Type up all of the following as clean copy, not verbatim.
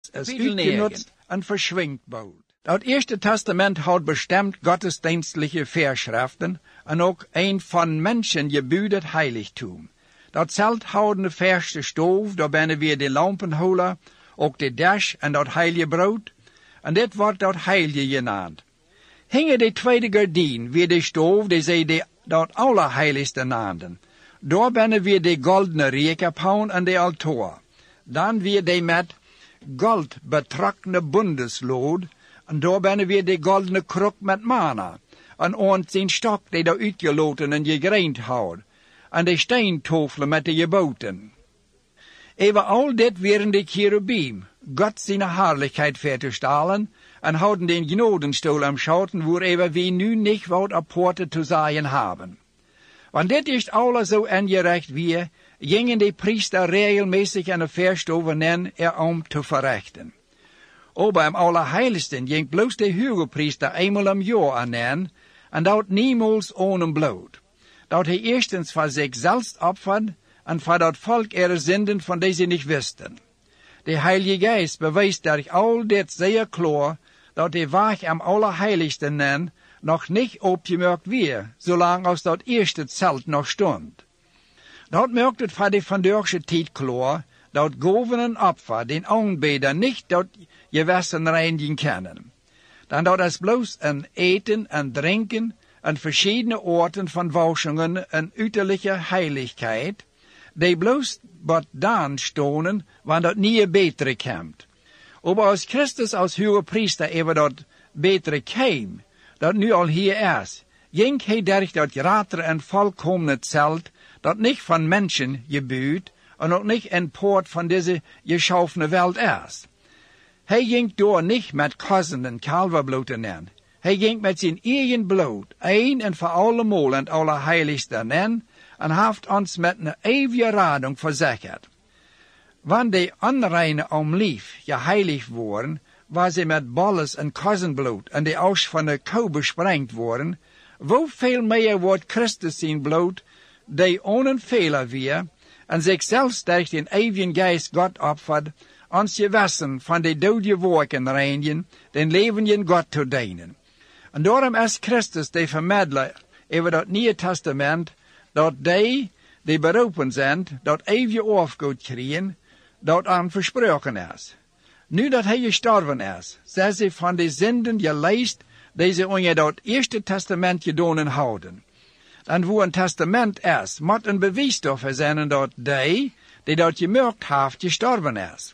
es uitgenutzt en verschwingt wordt. Dat Eerste Testament houdt bestemd gottesdienstliche Verschriften en ook een van mensen gebuurd het heiligtum. Dat zelthoudende verste stoof, daar binnen weer de lampenholer, ook de dash en dat heilige brood, en dit wordt dat heilige genaamd. Hingen de tweede gardien, weer de stoof, die zij dat allerheiligste naamden. Daar binnen weer de goldene rekenpaun en de altaar. Dan weer de met gold betrokkene bundeslood, en daar binnen weer de goldene kruk met mana, en ons zijn stok die daar uitgeloten en gegreind houdt, en de steentofelen met de geboten. Over al dit werden de cherubim, God zijn heerlijkheid vertestalen, en houden den genodenstoel am schauten, waarover we nu niet wat apporte te zeggen hebben. Want dit is alles zo ongerecht wie, gingen de priester regelmäßig een verstoven nen om te verrichten. Aber im Allerheiligsten ging bloos de huurpriester eenmaal am jaar aan nen, en dat niemals ohne bloed. Dat hij eerstens voor zichzelf opfert, en voor dat volk zinden van deze niet wisten. De Heilige Geist bewijst durch al dit zeer klar, dat de weg am Allerheiligsten nen nog niet opgemerkt weer, zolang als dat eerste zelt nog stond. Dat merkt het voor de vandaagse tijd klar, dat goven en opfer den aanbeder niet dat gewassen reinigen kunnen. Dan dat is bloos een eten en drinken en verschillende orten van wauschungen en uiterlijke heiligheid, die bloos wat dan stonen, want dat niet betere komt. Aber als Christus als Hohepriester even dat betere kwam, dat nu al hier is, ging hij durch dat gratere en volkomene zelt, dat niet van mensen gebuurd, en ook niet een poort van deze geschaffene wereld is. Hij ging door niet met kozen en kalverbloed nen. Hij ging met zijn eigen bloed, een en voor allemol en het allerheiligste nen, en heeft ons met een eeuwige rading verzekerd. Wanneer de onreine om lief geheiligd worden, waar ze met bolles en kozenbloed en de aus van de kou besprengd worden, hoeveel meer wordt Christus zijn bloed, die ohne Fehler weer, en zichzelf durch den eeuwigen Geist Gott opfert, ons gewassen van de dode werken reinigen, den levenden Gott te dienen. En daarom is Christus de vermiddelaar over dat Nieuwe Testament, dat die beroepen zijn, dat eeuwige afgoed krijgen, dat aan versproken is. Nu dat hij gestorven is, zijn ze van de zinden geleest, die ze onder dat Eerste Testament gedaan houden. En wo een testament is, moet een bewijs daarvoor zijn dat die dat gemerkt heeft, gestorven is.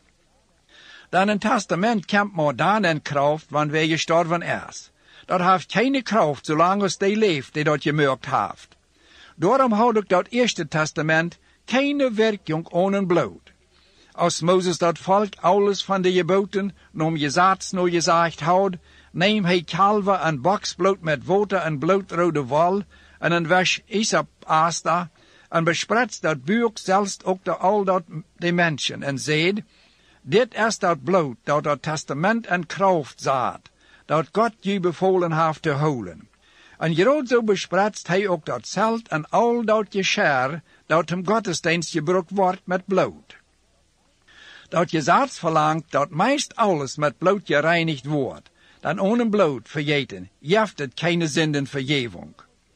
Dan een testament komt maar dan in kracht, wanneer hij gestorven is. Dat heeft geen kracht, zolang als die leeft, die dat gemerkt heeft. Daarom houdt ook dat Eerste Testament keine werking ohne bloed. Als Mozes dat volk alles van de geboten, nom gezaads no gezegd houdt, neem hij kalver en boksbloed met water en bloedrode wol, en een wasch isop asta, en bespretst dat buik zelfs ook de al dat de mensen, en zeid, dit is dat bloed, dat testament en kracht zaad, dat God je bevolen heeft te houden. En groot zo bespretst hij ook dat zelt en al dat gescher, dat hem gottesdienst gebruikt wordt met bloed. Dat gezaads verlangt dat meest alles met bloed gereinigd wordt, dan ohne bloed vergeten, jeft het keine zindenvergeving.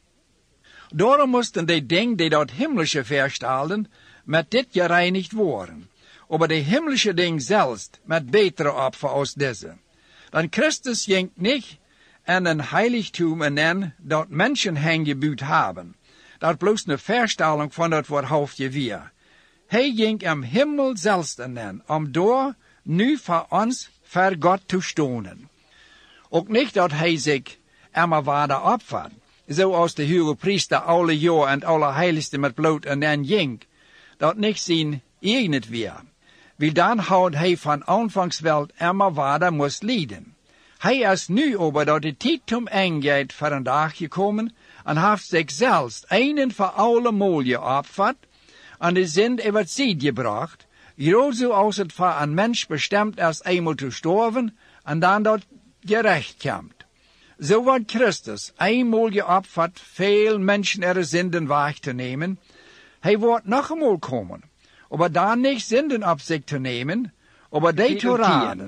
Daarom moesten de dingen die dat himmlische verstellen, met dit gereinigd worden. Aber de himmlische ding zelfs met betere opfer als deze. Dan Christus ging niet in een heiligtum en dat mensen hen gebuurd hebben. Dat bloos een verstelling van dat wat hoofdje weer. Hij ging am Himmel zelfs in, om door nu voor ons voor God te stonen. Ook niet dat hij zich immer waarde opvat, zoals de Hohepriester alle jaar en het allerheiligste met bloed en ging, dat niet zijn eigen weer. Wie dan houdt hij van aanvangsweld immer waarde moest lijden. Hij is nu over dat de tijd om aangeet voor een dag gekomen en heeft zichzelf een en voor alle mooie opvat en de zin over het ziet gebracht, groot zoals het voor een mens bestemd is eenmaal te sterven en dan dat gerecht komt. Zo wordt Christus eenmaal geopfert, veel mensen zinden weg te nemen. Hij wordt nog eenmaal komen, aber dan niet zinden op zich te nemen, aber die te raden.